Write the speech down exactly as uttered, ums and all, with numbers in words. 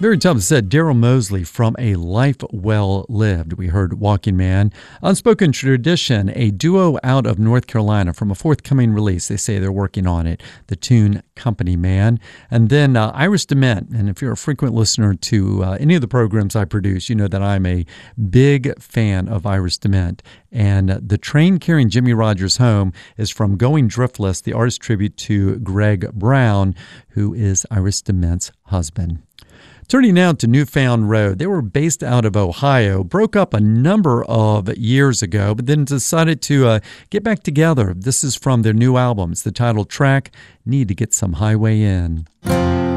Very tough said Daryl Mosley from A Life Well Lived. We heard Walking Man. Unspoken Tradition, a duo out of North Carolina from a forthcoming release. They say they're working on it. The tune Company Man. And then uh, Iris DeMent. And if you're a frequent listener to uh, any of the programs I produce, you know that I'm a big fan of Iris DeMent. And uh, the train carrying Jimmy Rogers home is from Going Driftless, the artist tribute to Greg Brown, who is Iris DeMent's husband. Turning now to New Found Road. They were based out of Ohio, broke up a number of years ago, but then decided to uh, get back together. This is from their new album. It's the title track, Need to Get Some Highway In.